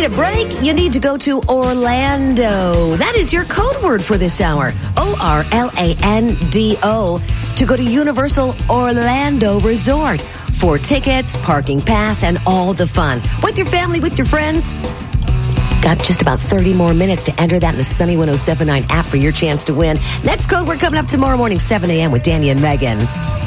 Need a break? You need to go to Orlando. That is your code word for this hour. ORLANDO. To go to Universal Orlando Resort for tickets, parking pass, and all the fun. With your family, with your friends. Got just about 30 more minutes to enter that in the Sunny 107.9 app for your chance to win. Next code word coming up tomorrow morning, 7 a.m. with Danny and Megan.